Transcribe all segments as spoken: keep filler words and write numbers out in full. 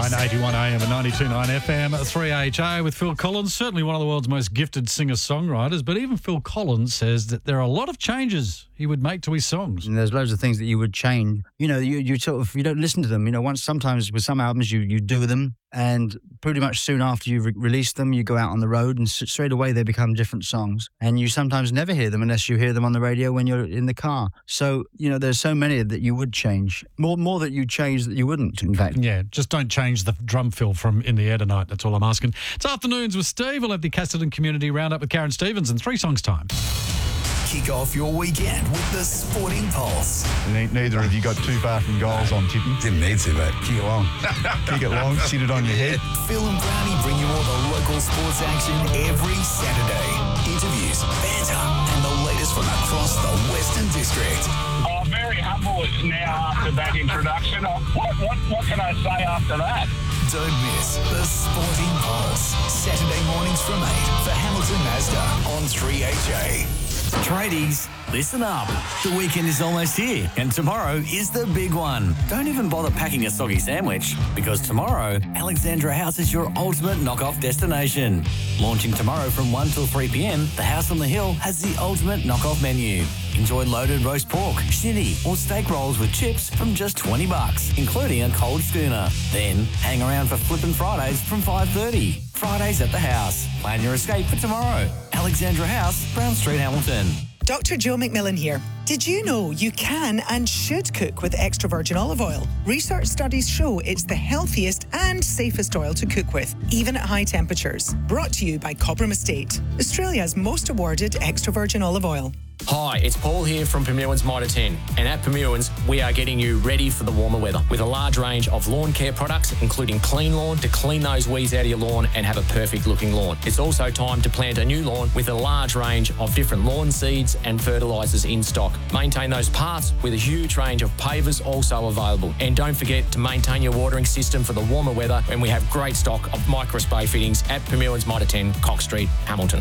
nine eighty-one A M and ninety-two point nine F M, three H A with Phil Collins, certainly one of the world's most gifted singer-songwriters, but even Phil Collins says that there are a lot of changes he would make to his songs. And there's loads of things that you would change. You know, you, you sort of, you don't listen to them. You know, once sometimes with some albums you, you do them, and pretty much soon after you re- release them, you go out on the road and s- straight away they become different songs. And you sometimes never hear them unless you hear them on the radio when you're in the car. So, you know, there's so many that you would change. More more that you change that you wouldn't, in fact. Yeah, just don't change the drum fill from In the Air Tonight. That's all I'm asking. It's Afternoons with Steve. We'll have the Casterton Community Roundup with Karen Stevens in three songs' time. Kick off your weekend with the Sporting Pulse. Neither of you got too far from goals on tipping. Didn't need to, mate. Kick it long. Kick it long, sit it on your head. Phil and Brownie bring you all the local sports action every Saturday. Interviews, banter, and the latest from across the Western District. Oh, very humble now after that introduction. Oh, what, what, what can I say after that? Don't miss the Sporting Pulse. Saturday mornings from eight for Hamilton Mazda on three H A. Tradies, listen up. The weekend is almost here, and tomorrow is the big one. Don't even bother packing a soggy sandwich, because tomorrow, Alexandra House is your ultimate knockoff destination. Launching tomorrow from one till three p.m, the House on the Hill has the ultimate knockoff menu. Enjoy loaded roast pork, shinny, or steak rolls with chips from just twenty bucks, including a cold schooner. Then hang around for Flippin' Fridays from five thirty. Fridays at the House. Plan your escape for tomorrow. Alexandra House, Brown Street, Hamilton. Doctor Joe McMillan here. Did you know you can and should cook with extra virgin olive oil? Research studies show it's the healthiest and safest oil to cook with, even at high temperatures. Brought to you by Cobram Estate, Australia's most awarded extra virgin olive oil. Hi, it's Paul here from Permewin's Mitre ten, and at Permewin's we are getting you ready for the warmer weather with a large range of lawn care products, including Clean Lawn to clean those weeds out of your lawn and have a perfect looking lawn. It's also time to plant a new lawn with a large range of different lawn seeds and fertilisers in stock. Maintain those paths with a huge range of pavers also available. And don't forget to maintain your watering system for the warmer weather, when we have great stock of micro spray fittings at Permewin's Mitre ten, Cox Street, Hamilton.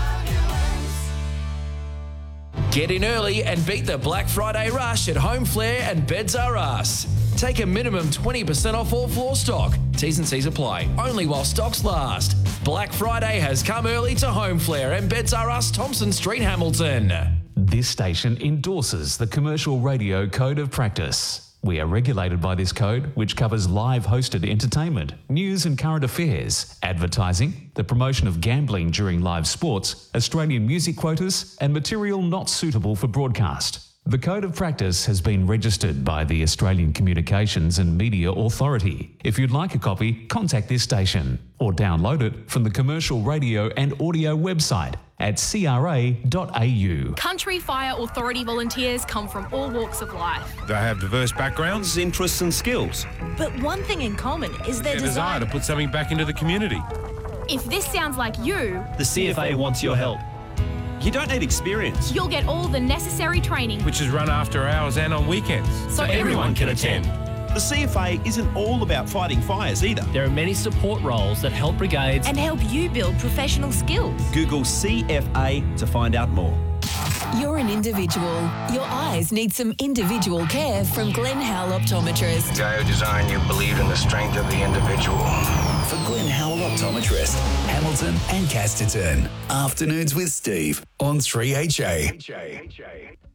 Get in early and beat the Black Friday rush at Home Flare and Beds R Us. Take a minimum twenty percent off all floor stock. T's and C's apply. Only while stocks last. Black Friday has come early to Home Flare and Beds R Us, Thompson Street, Hamilton. This station endorses the Commercial Radio Code of Practice. We are regulated by this code, which covers live hosted entertainment, news and current affairs, advertising, the promotion of gambling during live sports, Australian music quotas, and material not suitable for broadcast. The Code of Practice has been registered by the Australian Communications and Media Authority. If you'd like a copy, contact this station or download it from the Commercial Radio and Audio website at c r a dot a u. Country Fire Authority volunteers come from all walks of life. They have diverse backgrounds, interests and skills. But one thing in common is their Their desire to put something back into the community. If this sounds like you, the C F A wants your help. You don't need experience. You'll get all the necessary training, which is run after hours and on weekends, so, so everyone, everyone can attend. The C F A isn't all about fighting fires either. There are many support roles that help brigades and help you build professional skills. Google C F A to find out more. You're an individual. Your eyes need some individual care from Glenn Howell Optometrist. Guy who designed you believed in the strength of the individual. For Glenn Howell Optometrist, Hamilton and Casterton. Afternoons with Steve on three H A.